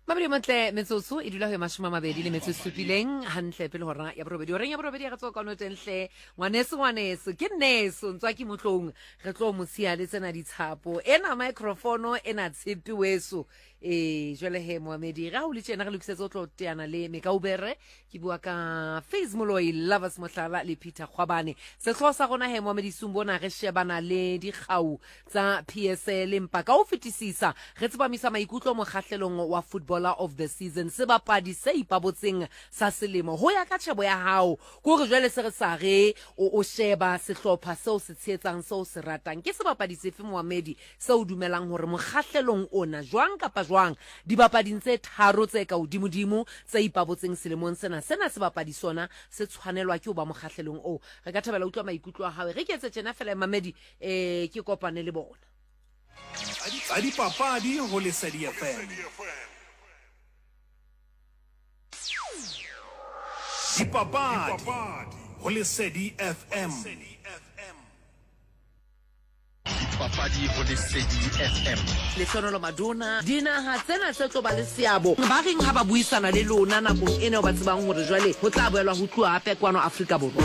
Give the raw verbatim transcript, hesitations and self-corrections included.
Mabedi matle metsotso e dula ho mashome a mabedi le metso e supileng hantle pele hora ya borobedi o reng ya borobedi ga tsoka no tenhle ngwanese ngwanese ke neso ntswa ke motlong re tlo mo sia le tsena ditshapo ena microphone ena tshepi weso e jwale he Mohamedi ga o le tsena re lokisetse o tlo teana le Mekaubere ke bua ka Face Moloi Lovers Mohlala le Peter Khwabane se tlosa gona he Mohamedi Sumbona re shebana le dikgau tsa P S L empa ka o fetisisa re tsebamisa maikutlo mo kgahlelong wa footballer of the season se bapadi se ipabotseng sa selemo ho ya ka tshebo ya hao go re jwale se re sa re o sheba sehlopha seo se tsheetsang seo se ratang ke se bapadi sefe Mohamedi se o dumelang hore mo kgahlelong ona jwang kapa jwang dibapading tse tharo tse ka odimodimo tse ipabotseng selemong sena sena se bapadi sona se tshwanelwa ke ho ba mo kgahlelong o re ka thabela utlwa maikutlo a hawe re ke etse tjena fela Mohamedi eh ke kopane le bona a dipapadi ho Lesedi F M. Dipapadi ho Lesedi F M. Dipapadi ho Lesedi F M. le Sonolo Madona dinaha tsena tse tlo ba le seabo ba reng ha ba buisana le lona nakong ene o ba tsebang hore jwale ho tla boelwa ho tluwa hape kwano Afrika Borwa